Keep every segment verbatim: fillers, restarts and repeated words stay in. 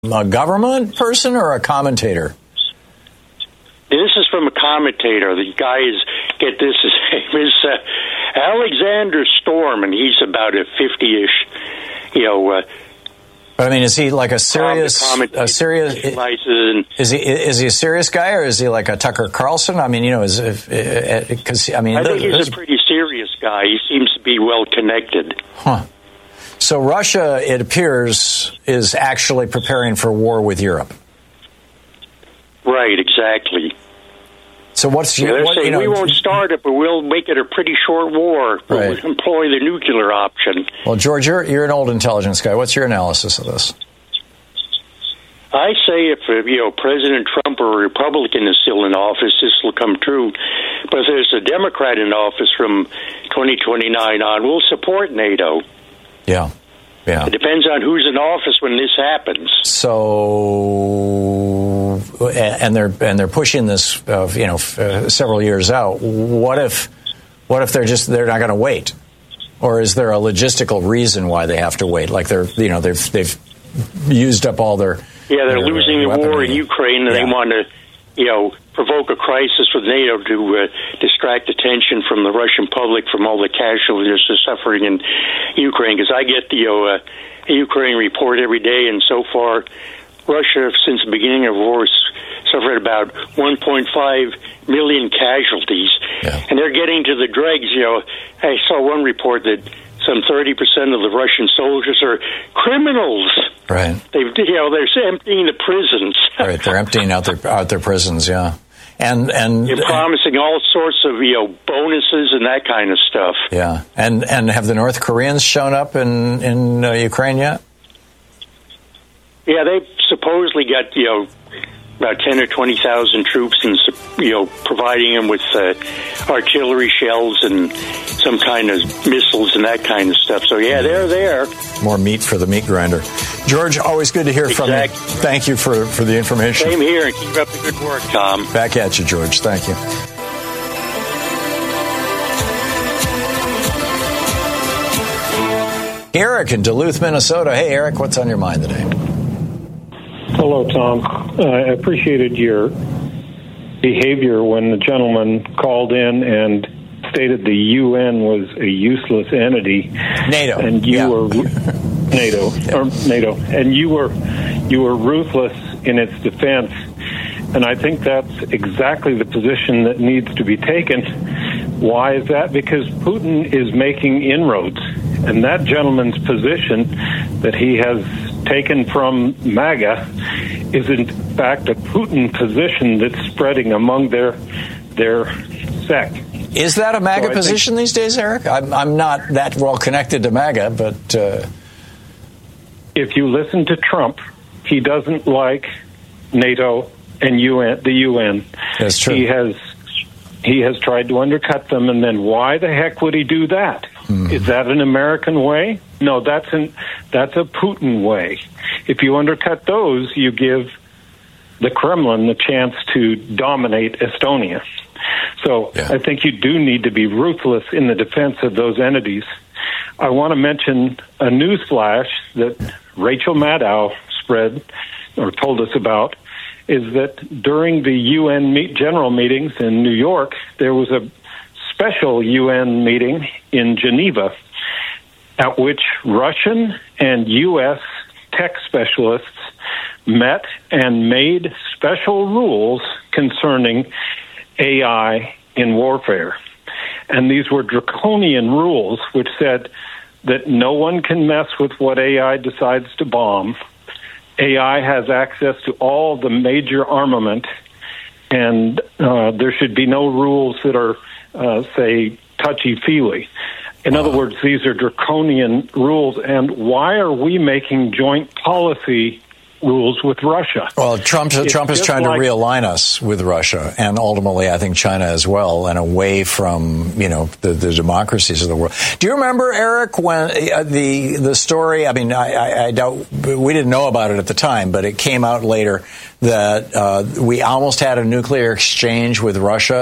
a government person or a commentator? This is from a commentator. The guy is, get this, his name is uh, Alexander Storm, and he's about a fifty-ish, you know. Uh, but I mean, is he like a serious, a serious? Is he is he a serious guy, or is he like a Tucker Carlson? I mean, you know, is because I mean, I think he's a pretty serious guy. He seems to be well connected. Huh. So Russia, it appears, is actually preparing for war with Europe. Right, exactly. So what's yeah, your... What, saying, you know, we won't start it, but we'll make it a pretty short war. We'll right. employ the nuclear option. Well, George, you're, you're an old intelligence guy. What's your analysis of this? I say if uh, you know President Trump or a Republican is still in office, this will come true. But if there's a Democrat in office from twenty twenty-nine on, we'll support NATO. Yeah. Yeah. It depends on who's in office when this happens. So, and they're and they're pushing this, uh, you know, uh, several years out. What if, what if they're just they're not going to wait, or is there a logistical reason why they have to wait? Like they're, you know, they've they've used up all their yeah, they're their, losing uh, the war in Ukraine, and yeah. they want to, you know, provoke a crisis with NATO to uh, distract attention from the Russian public from all the casualties they're suffering in Ukraine. Because I get the you know, uh, Ukraine report every day, and so far, Russia, since the beginning of the war, has suffered about one point five million casualties. Yeah. And they're getting to the dregs. You know, I saw one report that some thirty percent of the Russian soldiers are criminals. Right. They've, you know, they're emptying the prisons. Right. They're emptying out their out their prisons. Yeah. And and they're promising all sorts of you know bonuses and that kind of stuff. Yeah. And and have the North Koreans shown up in in uh, Ukraine yet? Yeah, they've supposedly got you know about ten or twenty thousand troops, and you know providing them with uh, artillery shells and some kind of missiles and that kind of stuff. So yeah, they're there. More meat for the meat grinder. George, always good to hear exactly. from you. Thank you for for the information. Same here, and keep up the good work, Tom. Back at you, George. Thank you. Eric in Duluth, Minnesota. Hey, Eric, what's on your mind today? Hello, Tom. Uh, I appreciated your behavior when the gentleman called in and stated the U N was a useless entity. NATO. And you yeah. were NATO yeah. or NATO, and you were you were ruthless in its defense. And I think that's exactly the position that needs to be taken. Why is that? Because Putin is making inroads, and that gentleman's position that he has taken from MAGA is in fact a Putin position that's spreading among their their sect. Is that a MAGA so think, position these days, Eric? I'm, I'm not that well connected to MAGA, but uh... if you listen to Trump, he doesn't like NATO and U N, the U N. That's true. He has he has tried to undercut them, and then why the heck would he do that? Mm. Is that an American way? No, that's an that's a Putin way. If you undercut those, you give the Kremlin the chance to dominate Estonia. So yeah. I think you do need to be ruthless in the defense of those entities. I want to mention a news flash that Rachel Maddow spread or told us about, is that during the U N meet general meetings in New York, there was a special U N meeting in Geneva at which Russian and U S tech specialists met and made special rules concerning A I in warfare. And these were draconian rules which said that no one can mess with what A I decides to bomb. A I has access to all the major armament, and uh, there should be no rules that are, uh, say, touchy-feely. In other words, these are draconian rules, and why are we making joint policy rules with Russia? Well, Trump, Trump is trying like, to realign us with Russia, and ultimately, I think China as well, and away from, you know, the, the democracies of the world. Do you remember, Eric, when uh, the the story? I mean, I, I, I doubt we didn't know about it at the time, but it came out later that uh, we almost had a nuclear exchange with Russia.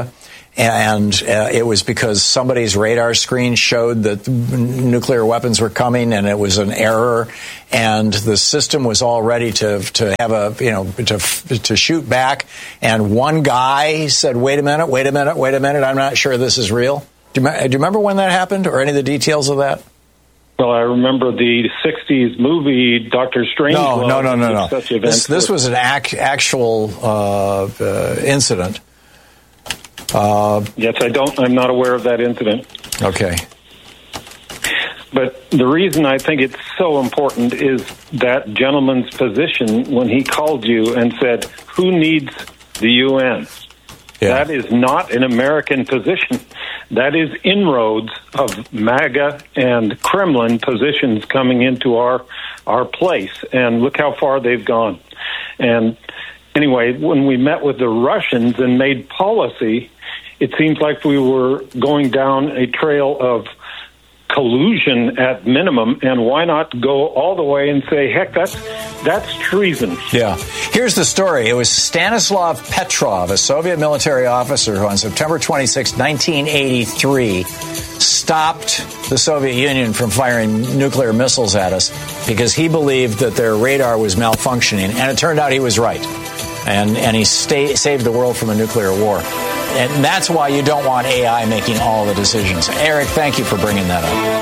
And uh, it was because somebody's radar screen showed that nuclear weapons were coming, and it was an error, and the system was all ready to to have a you know to to shoot back. And one guy said, "Wait a minute, wait a minute, wait a minute! I'm not sure this is real." Do you, do you remember when that happened, or any of the details of that? Well, I remember the sixties movie Doctor Strange. No, no, no, no, no. Such this, this was an ac- actual uh, uh, incident. Uh, yes, I don't. I'm not aware of that incident. Okay. But the reason I think it's so important is that gentleman's position when he called you and said, "Who needs the U N?" Yeah. That is not an American position. That is inroads of MAGA and Kremlin positions coming into our our place. And look how far they've gone. And anyway, when we met with the Russians and made policy, it seems like we were going down a trail of collusion at minimum, and why not go all the way and say, heck, that's that's treason. Yeah. Here's the story. It was Stanislav Petrov, a Soviet military officer who on September twenty-sixth, nineteen eighty-three, stopped the Soviet Union from firing nuclear missiles at us because he believed that their radar was malfunctioning, and it turned out he was right. And, and he stay, saved the world from a nuclear war. And that's why you don't want A I making all the decisions. Eric, thank you for bringing that up.